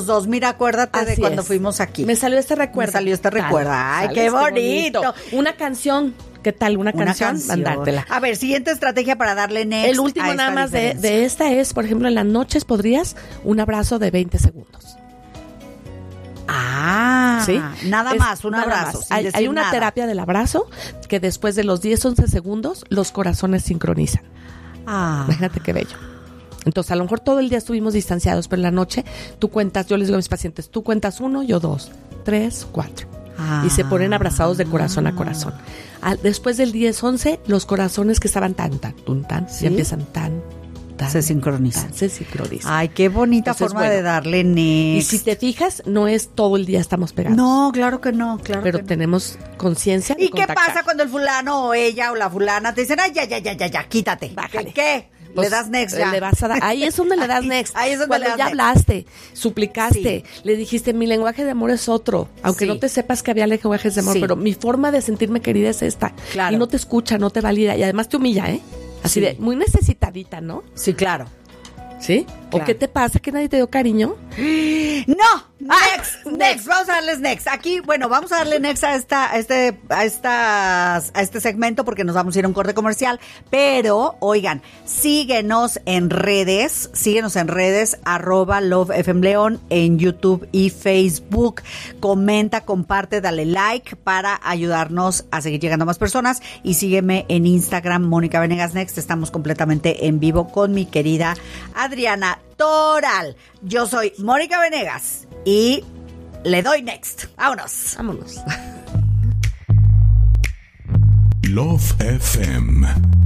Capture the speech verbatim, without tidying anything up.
dos. Mira, acuérdate Así de cuando es. fuimos aquí. Me salió este recuerdo. Me salió este recuerdo. Ay, Sale qué este bonito. Una canción. ¿Qué tal? Una, Una canción, canción. mandártela. A ver, siguiente estrategia para darle next. El último a esta nada más de, diferencia. de esta es, por ejemplo, en las noches podrías un abrazo de veinte segundos. Ah, ¿Sí? nada Es más, un nada abrazo. más. sin Hay, decir hay una nada. terapia del abrazo que después de los diez, once segundos los corazones sincronizan. Ah. Imagínate qué bello. Entonces, a lo mejor todo el día estuvimos distanciados, pero en la noche tú cuentas, yo les digo a mis pacientes, tú cuentas uno, yo dos, tres, cuatro. Ah. Y se ponen abrazados de corazón a corazón. Al- después del diez, once, los corazones que estaban tan, tan, tun, tan, ¿Sí? y empiezan tan, tan. Se sincronizan. tan, se sincronizan. Ay, qué bonita Entonces, forma bueno, de darle Y next. si te fijas, no es todo el día estamos pegados. No, claro que no, claro pero que no. tenemos conciencia de ¿Y qué contactar. pasa cuando el fulano o ella o la fulana te dicen, ay, ya, ya, ya, ya, ya, quítate? Bájale. ¿Qué? ¿Qué? Pues, le das next ya. Le vas a dar, ahí es donde le das Ahí- next. ahí es donde Cuando le das ya next. hablaste, suplicaste, le dijiste, mi lenguaje de amor es otro. Aunque Sí. no te sepas que había lenguajes de amor, Sí. pero mi forma de sentirme querida es esta. Claro. Y no te escucha, no te valida. Y además te humilla, ¿eh? Así Sí. de, muy necesitadita, ¿no? Sí, claro. ¿Sí? Claro. ¿O qué te pasa? ¿Que nadie te dio cariño? No, next, next, vamos a darles next. Aquí, bueno, vamos a darle next a esta, a este, a estas, a este segmento porque nos vamos a ir a un corte comercial. Pero, oigan, síguenos en redes, síguenos en redes, arroba Love F M León en YouTube y Facebook. Comenta, comparte, dale like para ayudarnos a seguir llegando a más personas. Y sígueme en Instagram, Mónica Venegas Next. Estamos completamente en vivo con mi querida Adriana Toral. Yo soy Mónica Venegas y le doy next. Vámonos. Vámonos. Love F M.